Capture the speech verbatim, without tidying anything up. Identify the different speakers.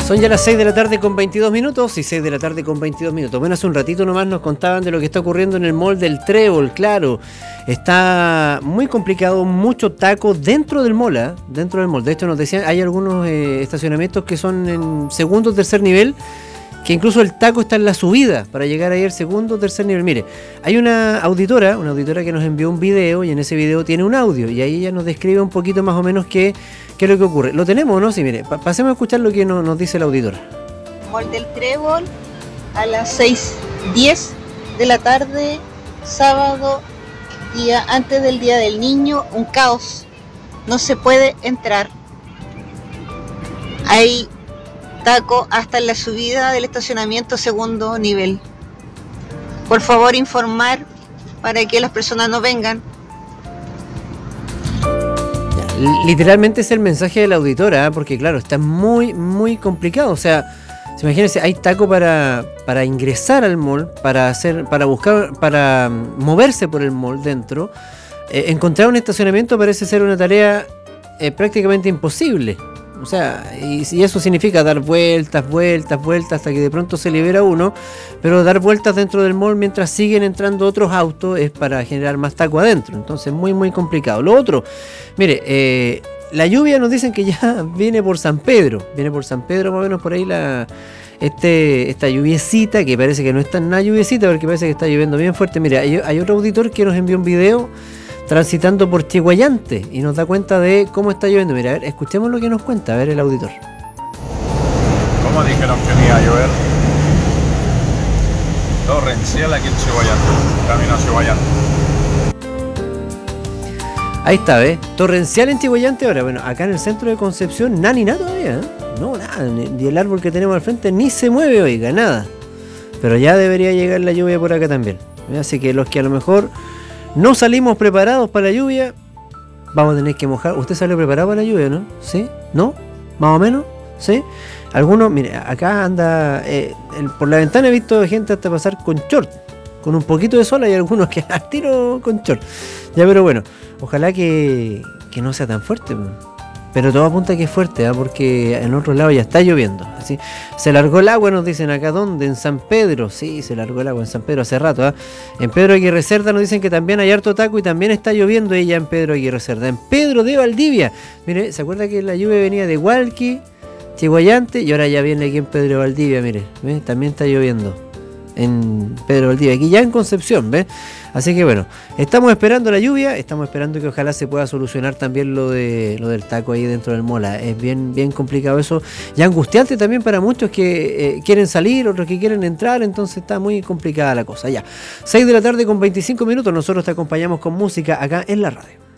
Speaker 1: Son ya las seis de la tarde con veintidós minutos y seis de la tarde con veintidós minutos. Bueno, hace un ratito nomás nos contaban de lo que está ocurriendo en el mall del Trébol, claro. Está muy complicado, mucho taco dentro del mall, ¿eh? Dentro del mall. De hecho nos decían, hay algunos eh, estacionamientos que son en segundo o tercer nivel, que incluso el taco está en la subida para llegar ahí al segundo o tercer nivel. Mire, hay una auditora, una auditora que nos envió un video y en ese video tiene un audio y ahí ella nos describe un poquito más o menos qué, qué es lo que ocurre. ¿Lo tenemos, no? Sí, mire, pa- pasemos a escuchar lo que no, nos dice la auditora.
Speaker 2: Mall del Trébol a las seis diez de la tarde, sábado, día antes del Día del Niño, un caos. No se puede entrar. Hay taco hasta en la subida del estacionamiento segundo nivel. Por favor, informar para que las personas no vengan.
Speaker 1: Ya, literalmente es el mensaje de la auditora, ¿eh? Porque claro, está muy, muy complicado. O sea, imagínense, hay taco para, para ingresar al mall, para hacer, para buscar, para moverse por el mall dentro. Eh, encontrar un estacionamiento parece ser una tarea eh, prácticamente imposible. O sea, y, y eso significa dar vueltas, vueltas, vueltas hasta que de pronto se libera uno, pero dar vueltas dentro del mall mientras siguen entrando otros autos es para generar más taco adentro. Entonces, muy, muy complicado. Lo otro, mire, eh, la lluvia nos dicen que ya viene por San Pedro, viene por San Pedro más o menos por ahí la este esta lluviecita, que parece que no es tan nada lluviecita porque parece que está lloviendo bien fuerte. Mire, hay, hay otro auditor que nos envió un video transitando por Chiguayante y nos da cuenta de cómo está lloviendo. Mira, a ver, escuchemos lo que nos cuenta, a ver el auditor.
Speaker 3: ¿Cómo dijeron que iba a llover? Torrencial aquí en Chiguayante, camino a Chiguayante.
Speaker 1: Ahí está, ¿ves? Torrencial en Chiguayante ahora. Bueno, acá en el centro de Concepción, nada ni nada todavía, ¿eh? No, nada, ni el árbol que tenemos al frente ni se mueve, oiga, nada. Pero ya debería llegar la lluvia por acá también. Así que los que a lo mejor no salimos preparados para la lluvia, vamos a tener que mojar. ¿Usted salió preparado para la lluvia, no? ¿Sí? ¿No? ¿Más o menos? ¿Sí? Algunos, mire, acá anda, eh, el, por la ventana he visto gente hasta pasar con short, con un poquito de sol, hay algunos que al tiro con short. Ya, pero bueno, ojalá que, que no sea tan fuerte, pero todo apunta que es fuerte, ¿eh? Porque en otro lado ya está lloviendo. ¿Sí? Se largó el agua, nos dicen acá. ¿Dónde? En San Pedro. Sí, se largó el agua en San Pedro hace rato. ¿eh? En Pedro Aguirre Cerda nos dicen que también hay harto taco y también está lloviendo ella en Pedro Aguirre Cerda. En Pedro de Valdivia. Mire, ¿se acuerda que la lluvia venía de Hualqui, Chiguayante y ahora ya viene aquí en Pedro de Valdivia? Mire, ¿ve? También está lloviendo en Pedro de Valdivia, aquí ya en Concepción, ¿ves? Así que bueno, estamos esperando la lluvia, estamos esperando que ojalá se pueda solucionar también lo de lo del taco ahí dentro del mola. Es bien bien complicado eso, y angustiante también para muchos que eh, quieren salir, otros que quieren entrar, entonces está muy complicada la cosa. Ya, seis de la tarde con veinticinco minutos, nosotros te acompañamos con música acá en la radio.